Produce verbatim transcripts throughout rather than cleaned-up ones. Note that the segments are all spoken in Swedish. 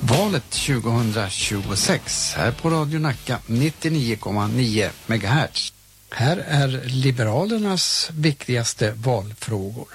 Valet tjugohundratjugosex här på Radio Nacka nittionio komma nio megahertz. Här är Liberalernas viktigaste valfrågor.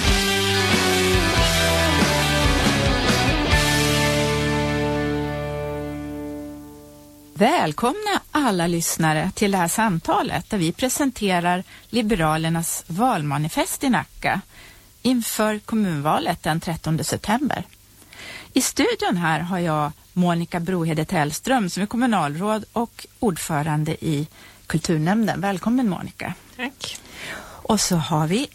Välkomna alla lyssnare till det här samtalet där vi presenterar Liberalernas valmanifest i Nacka inför kommunvalet den trettonde september. I studion här har jag Monica Brohede Tellström som är kommunalråd och ordförande i kulturnämnden. Välkommen Monica. Tack. Och så har vi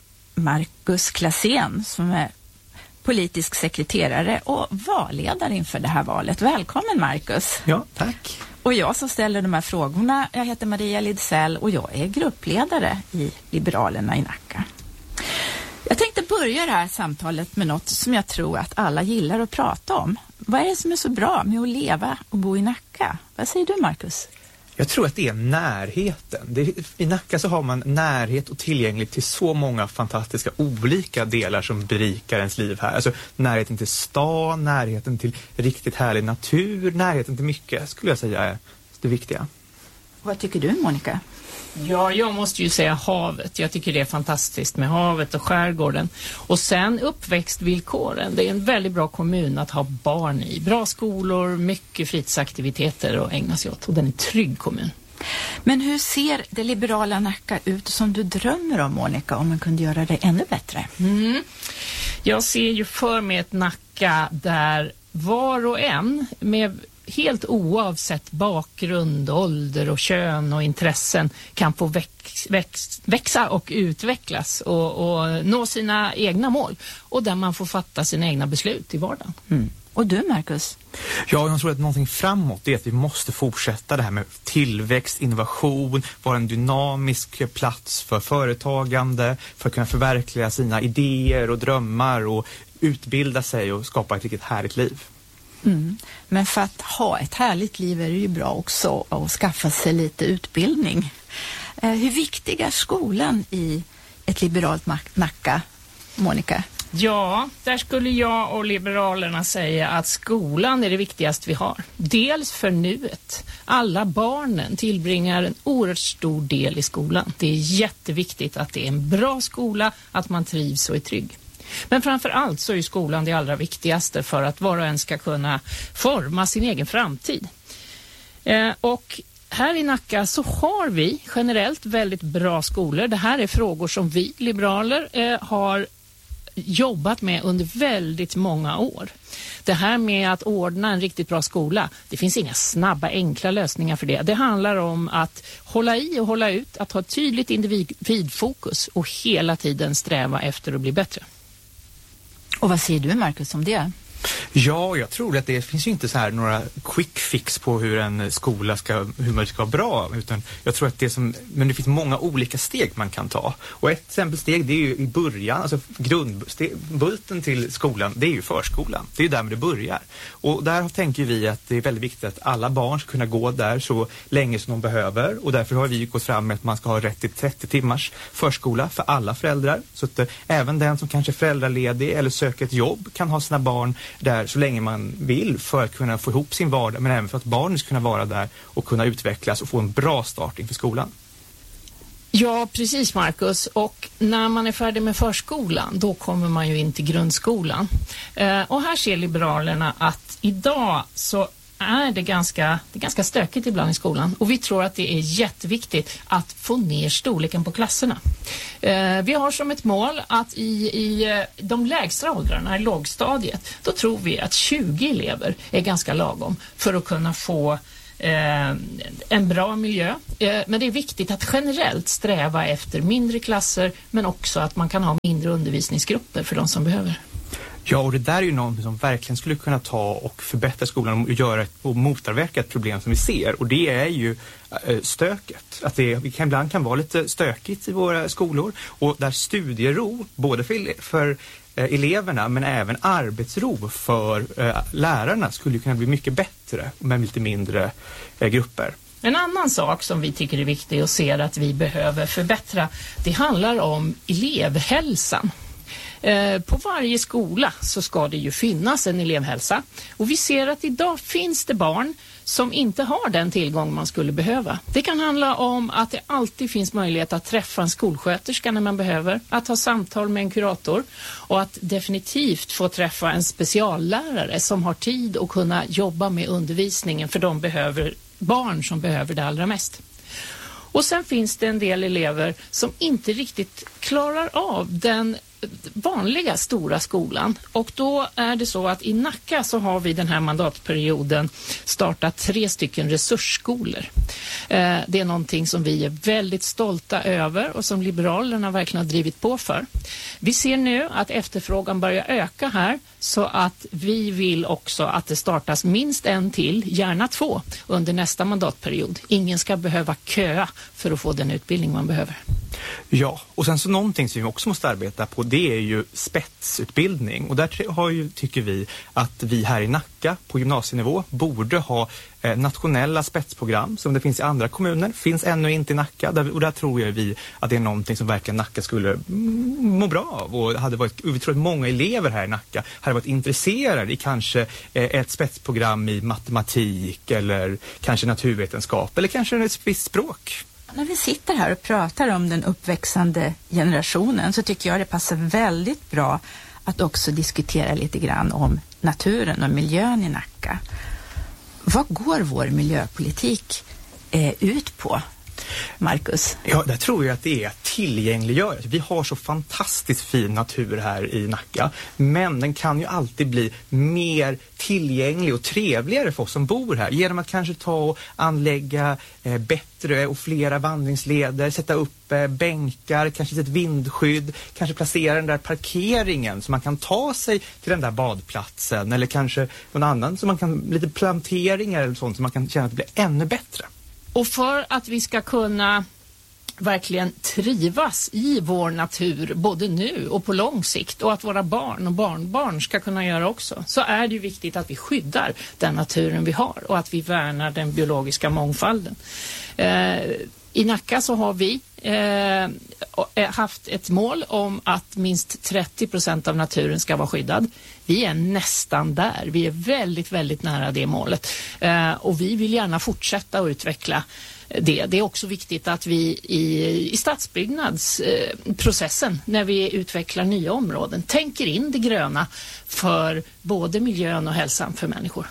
Marcus Klasen som är politisk sekreterare och valledare inför det här valet. Välkommen Marcus. Ja, tack. Och jag som ställer de här frågorna, jag heter Maria Lidsell och jag är gruppledare i Liberalerna i Nacka. Jag tänkte börja det här samtalet med något som jag tror att alla gillar att prata om. Vad är det som är så bra med att leva och bo i Nacka? Vad säger du Marcus? Jag tror att det är närheten. Det, i Nacka så har man närhet och tillgänglighet till så många fantastiska olika delar som berikar ens liv här. Alltså närheten till stan, närheten till riktigt härlig natur, närheten till mycket skulle jag säga är det viktiga. Vad tycker du Monica? Ja, jag måste ju säga havet. Jag tycker det är fantastiskt med havet och skärgården. Och sen uppväxtvillkoren. Det är en väldigt bra kommun att ha barn i. Bra skolor, mycket fritidsaktiviteter att ägna sig åt. Och den är en trygg kommun. Men hur ser det liberala Nacka ut som du drömmer om Monica om man kunde göra det ännu bättre? Mm. Jag ser ju för mig ett Nacka där var och en med helt oavsett bakgrund, ålder och kön och intressen kan få väx, väx, växa och utvecklas och, och nå sina egna mål. Och där man får fatta sina egna beslut i vardagen. Mm. Och du Marcus? Ja, jag tror att någonting framåt är att vi måste fortsätta det här med tillväxt, innovation, vara en dynamisk plats för företagande, för att kunna förverkliga sina idéer och drömmar och utbilda sig och skapa ett riktigt härligt liv. Mm. Men för att ha ett härligt liv är det ju bra också att skaffa sig lite utbildning. Eh, hur viktig är skolan i ett liberalt Nacka, Monica? Ja, där skulle jag och Liberalerna säga att skolan är det viktigaste vi har. Dels för nuet. Alla barnen tillbringar en oerhört stor del i skolan. Det är jätteviktigt att det är en bra skola, att man trivs och är trygg. Men framför allt så är skolan det allra viktigaste för att var och en ska kunna forma sin egen framtid. Eh, och här i Nacka så har vi generellt väldigt bra skolor. Det här är frågor som vi liberaler eh, har jobbat med under väldigt många år. Det här med att ordna en riktigt bra skola, det finns inga snabba, enkla lösningar för det. Det handlar om att hålla i och hålla ut, att ha ett tydligt individfokus och hela tiden sträva efter att bli bättre. Och vad säger du Marcus om det? Ja, jag tror att det finns ju inte så här några quick fix på hur en skola ska, hur man ska vara bra, utan jag tror att det som, men det finns många olika steg man kan ta. Och ett exempel steg, det är ju i början, alltså grundbulten till skolan, det är ju förskolan. Det är ju där det börjar. Och där tänker vi att det är väldigt viktigt att alla barn ska kunna gå där så länge som de behöver, och därför har vi gått fram med att man ska ha rätt till trettio timmars förskola för alla föräldrar, så att även den som kanske är föräldraledig eller söker ett jobb kan ha sina barn där så länge man vill för att kunna få ihop sin vardag, men även för att barnen ska kunna vara där och kunna utvecklas och få en bra start inför skolan. Ja, precis Marcus. Och när man är färdig med förskolan, då kommer man ju in till grundskolan. Eh, och här ser Liberalerna att idag så är det ganska, det är ganska stökigt ibland i skolan. Och vi tror att det är jätteviktigt att få ner storleken på klasserna. Eh, vi har som ett mål att i, i de lägsta åldrarna, i lågstadiet, då tror vi att tjugo elever är ganska lagom för att kunna få eh, en bra miljö. Eh, men det är viktigt att generellt sträva efter mindre klasser, men också att man kan ha mindre undervisningsgrupper för de som behöver. Ja, och det där är ju något som verkligen skulle kunna ta och förbättra skolan och göra och motverka ett problem som vi ser. Och det är ju stöket. Att det kan, ibland kan vara lite stökigt i våra skolor. Och där studiero, både för, för eh, eleverna men även arbetsro för eh, lärarna skulle kunna bli mycket bättre med lite mindre eh, grupper. En annan sak som vi tycker är viktig och ser att vi behöver förbättra, det handlar om elevhälsan. Eh, på varje skola så ska det ju finnas en elevhälsa. Och vi ser att idag finns det barn som inte har den tillgång man skulle behöva. Det kan handla om att det alltid finns möjlighet att träffa en skolsköterska när man behöver, att ha samtal med en kurator och att definitivt få träffa en speciallärare som har tid att kunna jobba med undervisningen för de behöver, barn som behöver det allra mest. Och sen finns det en del elever som inte riktigt klarar av den vanliga stora skolan. Och då är det så att i Nacka så har vi den här mandatperioden startat tre stycken resursskolor. Eh, det är någonting som vi är väldigt stolta över och som Liberalerna verkligen har drivit på för. Vi ser nu att efterfrågan börjar öka här så att vi vill också att det startas minst en till, gärna två, under nästa mandatperiod. Ingen ska behöva köa för att få den utbildning man behöver. Ja, och sen så någonting som vi också måste arbeta på, det är ju spetsutbildning. Och där har ju, tycker vi, att vi här i Nacka på gymnasienivå borde ha eh, nationella spetsprogram som det finns i andra kommuner. Finns ännu inte i Nacka. Där, och där tror jag vi att det är någonting som verkligen Nacka skulle mm, må bra av. Och hade varit, vi tror att många elever här i Nacka hade varit intresserade i kanske eh, ett spetsprogram i matematik eller kanske naturvetenskap eller kanske ett visst språk. När vi sitter här och pratar om den uppväxande generationen så tycker jag det passar väldigt bra att också diskutera lite grann om naturen och miljön i Nacka. Vad går vår miljöpolitik eh, ut på, Marcus? Ja, där tror jag att det är att tillgängliggöra. Vi har så fantastiskt fin natur här i Nacka, men den kan ju alltid bli mer tillgänglig och trevligare för oss som bor här genom att kanske ta och anlägga eh, bättre och flera vandringsleder, sätta upp eh, bänkar, kanske ett vindskydd, kanske placera den där parkeringen så man kan ta sig till den där badplatsen eller kanske någon annan så man kan, lite planteringar eller sånt så man kan känna att det blir ännu bättre. Och för att vi ska kunna verkligen trivas i vår natur både nu och på lång sikt och att våra barn och barnbarn ska kunna göra också, så är det ju viktigt att vi skyddar den naturen vi har och att vi värnar den biologiska mångfalden. Eh, I Nacka så har vi eh, haft ett mål om att minst trettio procent av naturen ska vara skyddad. Vi är nästan där. Vi är väldigt, väldigt nära det målet. Eh, och vi vill gärna fortsätta att utveckla det. Det är också viktigt att vi i, i stadsbyggnadsprocessen, eh, när vi utvecklar nya områden, tänker in det gröna för både miljön och hälsan för människor.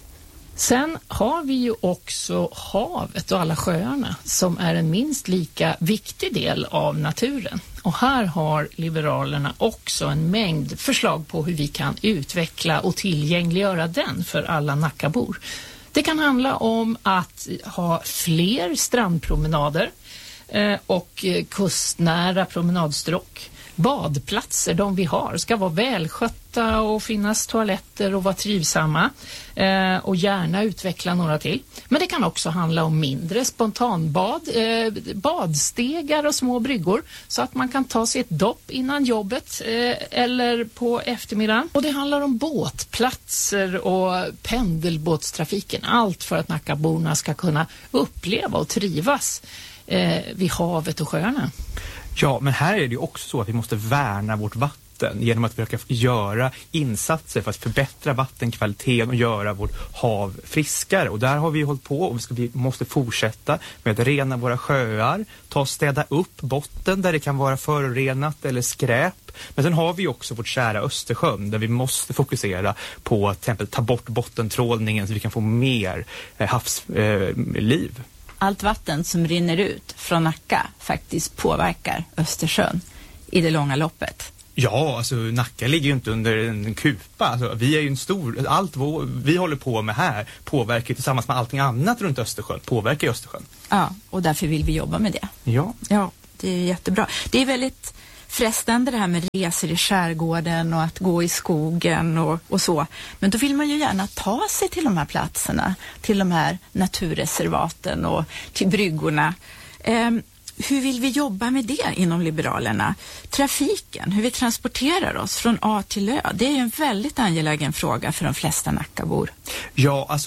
Sen har vi ju också havet och alla sjöarna som är en minst lika viktig del av naturen. Och här har Liberalerna också en mängd förslag på hur vi kan utveckla och tillgängliggöra den för alla Nackabor. Det kan handla om att ha fler strandpromenader eh, och kustnära promenadstråk. Badplatser, de vi har, ska vara välskötta och finnas toaletter och vara trivsamma eh, och gärna utveckla några till. Men det kan också handla om mindre spontanbad, eh, badstegar och små bryggor så att man kan ta sig ett dopp innan jobbet eh, eller på eftermiddagen. Och det handlar om båtplatser och pendelbåtstrafiken. Allt för att Nackaborna ska kunna uppleva och trivas eh, vid havet och sjöarna. Ja, men här är det ju också så att vi måste värna vårt vatten genom att försöka göra insatser för att förbättra vattenkvaliteten och göra vårt hav friskare. Och där har vi hållit på och vi, ska, vi måste fortsätta med att rena våra sjöar, ta och städa upp botten där det kan vara förorenat eller skräp. Men sen har vi också vårt kära Östersjön där vi måste fokusera på att till exempel ta bort bottentrålningen så vi kan få mer eh, havsliv. Eh, Allt vatten som rinner ut från Nacka faktiskt påverkar Östersjön i det långa loppet. Ja, alltså Nacka ligger ju inte under en kupa. Alltså, vi är ju en stor, allt vår, vi håller på med här påverkar tillsammans med allting annat runt Östersjön, påverkar Östersjön. Ja, och därför vill vi jobba med det. Ja. Ja, det är jättebra. Det är väldigt frestande det här med resor i skärgården och att gå i skogen och, och så. Men då vill man ju gärna ta sig till de här platserna, till de här naturreservaten och till bryggorna. Eh, hur vill vi jobba med det inom Liberalerna? Trafiken, hur vi transporterar oss från A till Ö, det är ju en väldigt angelägen fråga för de flesta Nackabor. Ja, alltså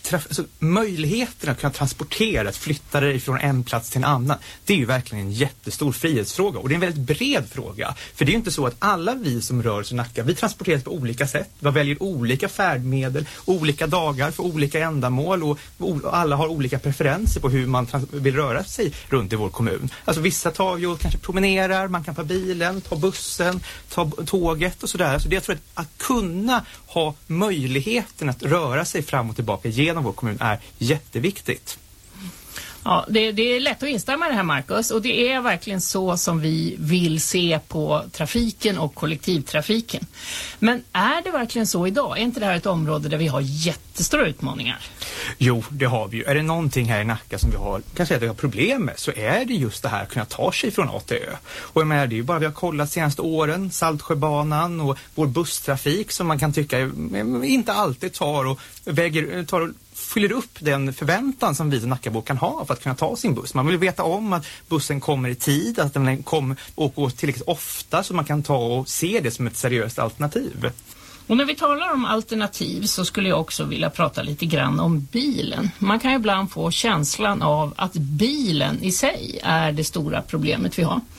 traf- alltså, möjligheten att kunna transportera, att flytta dig från en plats till en annan, det är ju verkligen en jättestor frihetsfråga. Och det är en väldigt bred fråga. För det är ju inte så att alla vi som rör oss i Nacka, vi transporteras på olika sätt. Vi väljer olika färdmedel, olika dagar för olika ändamål och, och alla har olika preferenser på hur man trans- vill röra sig runt i vår kommun. Alltså vissa tar ju kanske promenerar, man kan ta bilen, ta bussen, ta tåget och sådär. Så det jag tror att, att kunna ha möjligheten att röra sig fram och tillbaka genom vår kommun är jätteviktigt. Ja, det, det är lätt att instämma i det här, Marcus, och det är verkligen så som vi vill se på trafiken och kollektivtrafiken. Men är det verkligen så idag? Är inte det här ett område där vi har jättestora utmaningar? Jo, det har vi ju. Är det någonting här i Nacka som vi har, kanske att vi har problem med, så är det just det här att kunna ta sig från A till Ö. Och jag menar, det är ju bara vi har kollat senaste åren, Saltsjöbanan och vår busstrafik som man kan tycka inte alltid tar och väger, tar och fyller upp den förväntan som vi i Nackabo kan ha för att kunna ta sin buss. Man vill veta om att bussen kommer i tid, att den kommer och går tillräckligt ofta så man kan ta och se det som ett seriöst alternativ. Och när vi talar om alternativ så skulle jag också vilja prata lite grann om bilen. Man kan ju ibland få känslan av att bilen i sig är det stora problemet vi har.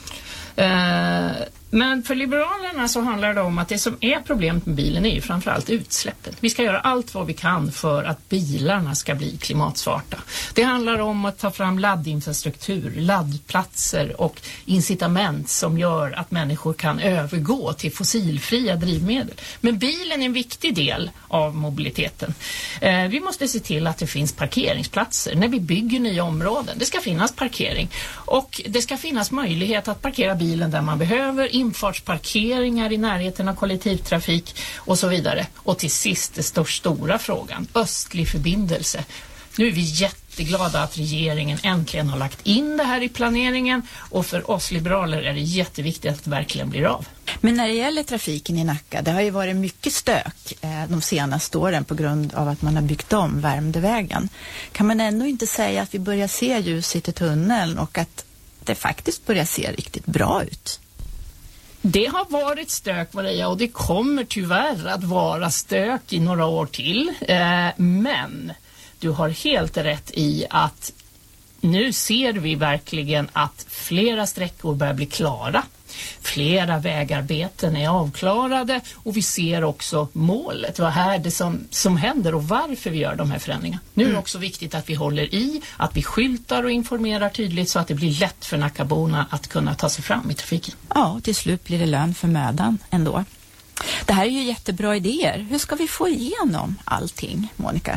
Eh, men för Liberalerna så handlar det om att det som är problemet med bilen är ju framförallt utsläppen. Vi ska göra allt vad vi kan för att bilarna ska bli klimatsvarta. Det handlar om att ta fram laddinfrastruktur, laddplatser och incitament som gör att människor kan övergå till fossilfria drivmedel. Men bilen är en viktig del av mobiliteten. Eh, vi måste se till att det finns parkeringsplatser när vi bygger nya områden. Det ska finnas parkering och det ska finnas möjlighet att parkera bilen där man behöver, infartsparkeringar i närheten av kollektivtrafik och så vidare. Och till sist den stor, stora frågan, östlig förbindelse. Nu är vi jätteglada att regeringen äntligen har lagt in det här i planeringen och för oss liberaler är det jätteviktigt att det verkligen blir av. Men när det gäller trafiken i Nacka, det har ju varit mycket stök eh, de senaste åren på grund av att man har byggt om Värmdövägen. Kan man ändå inte säga att vi börjar se ljuset i tunneln och att det faktiskt börjar se riktigt bra ut? Det har varit stök, Maria, och det kommer tyvärr att vara stök i några år till. Eh, men du har helt rätt i att nu ser vi verkligen att flera sträckor börjar bli klara. Flera vägarbeten är avklarade och vi ser också målet. Vad är det som, som händer och varför vi gör de här förändringarna? Nu är det också viktigt att vi håller i, att vi skyltar och informerar tydligt så att det blir lätt för Nackaborna att kunna ta sig fram i trafiken. Ja, till slut blir det lön för mödan ändå. Det här är ju jättebra idéer. Hur ska vi få igenom allting, Monica?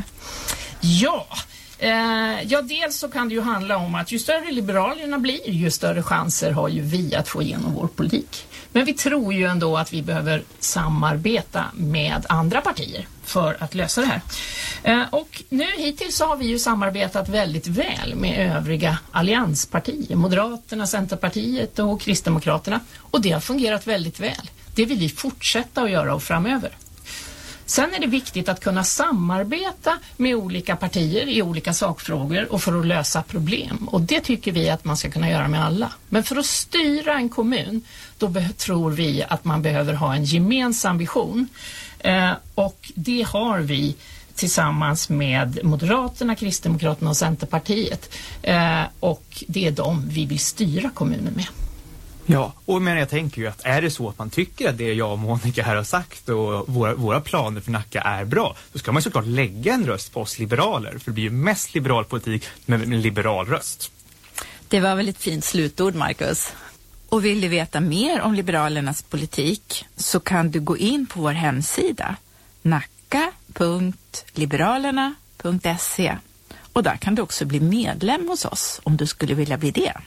Ja, eh, ja, dels så kan det ju handla om att ju större Liberalerna blir, ju större chanser har ju vi att få igenom vår politik. Men vi tror ju ändå att vi behöver samarbeta med andra partier för att lösa det här. Eh, och nu hittills så har vi ju samarbetat väldigt väl med övriga allianspartier, Moderaterna, Centerpartiet och Kristdemokraterna. Och det har fungerat väldigt väl. Det vill vi fortsätta att göra och framöver. Sen är det viktigt att kunna samarbeta med olika partier i olika sakfrågor och för att lösa problem. Och det tycker vi att man ska kunna göra med alla. Men för att styra en kommun, då be- tror vi att man behöver ha en gemensam vision. Eh, och det har vi tillsammans med Moderaterna, Kristdemokraterna och Centerpartiet. Eh, och det är de vi vill styra kommunen med. Ja, och men jag tänker ju att är det så att man tycker att det jag och Monica här har sagt och våra, våra planer för Nacka är bra, då ska man såklart lägga en röst på oss liberaler, för det blir ju mest liberal politik med en liberal röst. Det var väl ett fint slutord, Marcus. Och vill du veta mer om Liberalernas politik så kan du gå in på vår hemsida nacka punkt liberalerna punkt se och där kan du också bli medlem hos oss om du skulle vilja bli det.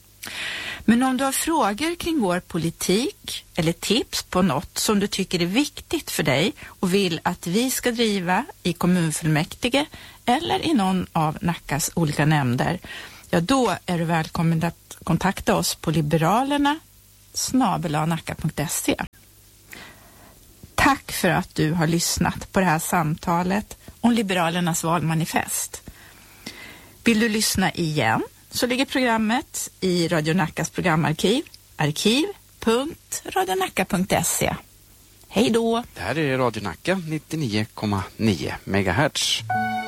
Men om du har frågor kring vår politik eller tips på något som du tycker är viktigt för dig och vill att vi ska driva i kommunfullmäktige eller i någon av Nackas olika nämnder, ja då är du välkommen att kontakta oss på liberalerna snabel-a nacka punkt se. Tack för att du har lyssnat på det här samtalet om Liberalernas valmanifest. Vill du lyssna igen så ligger programmet i Radio Nackas programarkiv, arkiv punkt radionacka punkt se. Hej då! Det här är Radio Nacka nittionio komma nio megahertz.